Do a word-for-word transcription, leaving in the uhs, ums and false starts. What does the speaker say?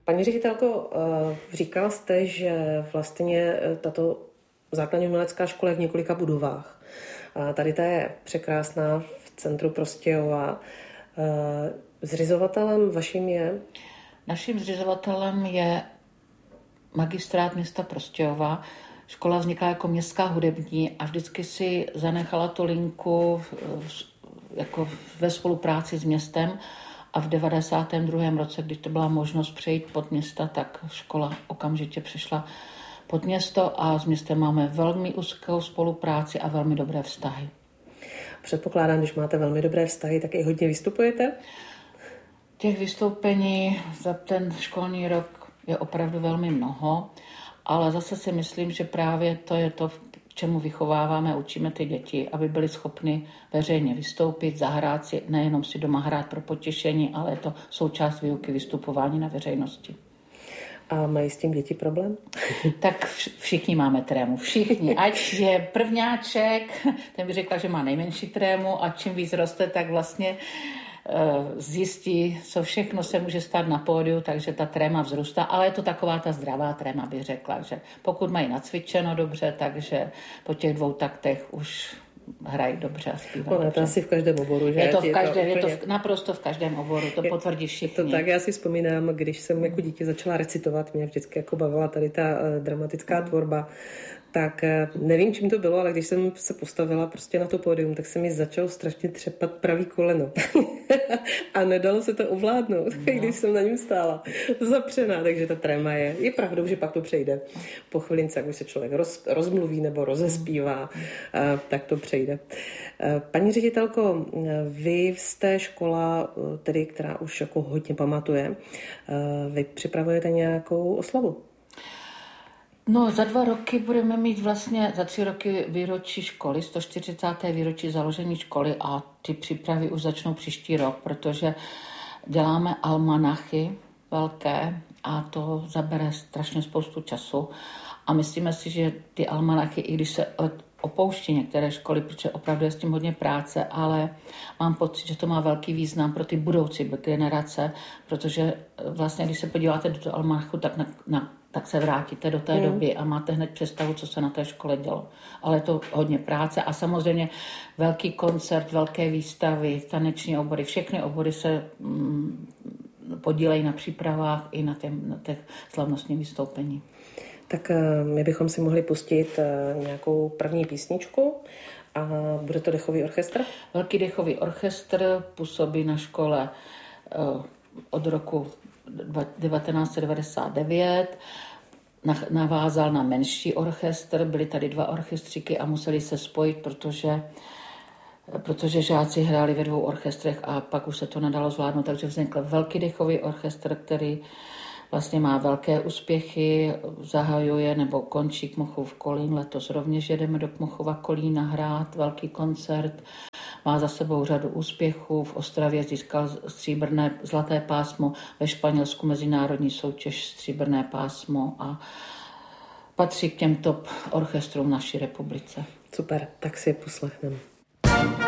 Paní ředitelko, říkala jste, že vlastně tato základní umělecká škola je v několika budovách. Tady ta je překrásná v centru Prostějova. Zřizovatelem vaším je? Naším zřizovatelem je Magistrát města Prostějova. Škola vznikla jako městská hudební a vždycky si zanechala tu linku jako ve spolupráci s městem. A v devadesátém druhém roce, když to byla možnost přejít pod města, tak škola okamžitě přešla pod město a s městem máme velmi úzkou spolupráci a velmi dobré vztahy. Předpokládám, když máte velmi dobré vztahy, tak i hodně vystupujete? Těch vystoupení za ten školní rok je opravdu velmi mnoho, ale zase si myslím, že právě to je to, čemu vychováváme, učíme ty děti, aby byli schopni veřejně vystoupit, zahrát si, nejenom si doma hrát pro potěšení, ale je to součást výuky vystupování na veřejnosti. A mají s tím děti problém? Tak všichni máme trému, všichni. Ať je prvňáček, ten by řekla, že má nejmenší trému a čím víc roste, tak vlastně zjistí, co všechno se může stát na pódiu, takže ta tréma vzrůstá, ale je to taková ta zdravá tréma, bych řekla, že pokud mají nacvičeno dobře, takže po těch dvou taktech už hrají dobře a zpívají dobře. To asi v každém oboru, že? Je to, v každém, je to, je to v, naprosto v každém oboru, to je, potvrdí všichni. To tak, já si vzpomínám, když jsem jako dítě začala recitovat, mě vždycky jako bavila tady ta uh, dramatická tvorba, tak nevím, čím to bylo, ale když jsem se postavila prostě na to pódium, tak se mi začalo strašně třepat pravý koleno. A nedalo se to ovládnout, no. Když jsem na něm stála zapřená, takže ta tréma je. Je pravdou, že pak to přejde. Po chvilince, když se člověk roz, rozmluví nebo rozespívá, tak to přejde. Paní ředitelko, vy jste škola, tedy, která už jako hodně pamatuje. Vy připravujete nějakou oslavu? No, za dva roky budeme mít vlastně, za tři roky výročí školy, sto čtyřicáté výročí založení školy a ty přípravy už začnou příští rok, protože děláme almanachy velké a to zabere strašně spoustu času a myslíme si, že ty almanachy, i když se opouští některé školy, protože opravdu je s tím hodně práce, ale mám pocit, že to má velký význam pro ty budoucí generace, protože vlastně, když se podíváte do toho almanachu, tak na, na tak se vrátíte do té mm. doby a máte hned představu, co se na té škole dělo. Ale je to hodně práce a samozřejmě velký koncert, velké výstavy, taneční obory, všechny obory se mm, podílejí na přípravách i na, těm, na těch slavnostních vystoupení. Tak my bychom si mohli pustit nějakou první písničku a bude to dechový orchestr? Velký dechový orchestr působí na škole od roku devatenáct set devadesát devět, navázal na menší orchestr, byly tady dva orchestříky a museli se spojit, protože, protože žáci hráli ve dvou orchestrech a pak už se to nedalo zvládnout, takže vznikl velký dechový orchestr, který vlastně má velké úspěchy, zahajuje nebo končí Kmochův Kolín, letos rovněž jedeme do Kmochova Kolína hrát velký koncert. Má za sebou řadu úspěchů, v Ostravě získal stříbrné zlaté pásmo, ve Španělsku mezinárodní soutěž stříbrné pásmo a patří k těm top orchestrům naší republice. Super, tak si je poslechneme.